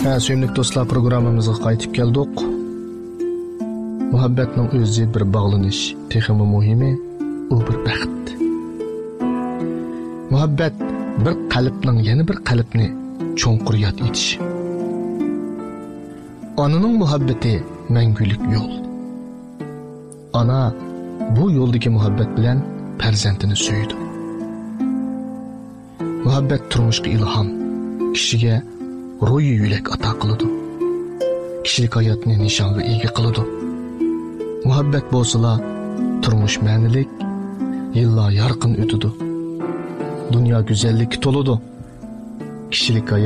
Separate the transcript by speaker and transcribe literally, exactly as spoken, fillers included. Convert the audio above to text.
Speaker 1: Ha, suyimlik do'stlar, programmamizga qaytib keldik. Muhabbatning o'zi bir bog'lanish, texmi muhimi u bir baxt. Muhabbat bir qalbning yana bir qalbni cho'nqur yod etishi. Onaning muhabbati mangulik yo'l. Ana bu yo'ldagi muhabbat bilan farzandini suydi. Muhabbat turmushga ilhom, kishiga ruhi yülek ata qiladi. Kishilik hayotni nishonga ega qiladi. Muhabbat bo'lsa, turmush ma'nilik, yillar yorqin o'tadi. Dunyo go'zallikka to'ladi. Kishilik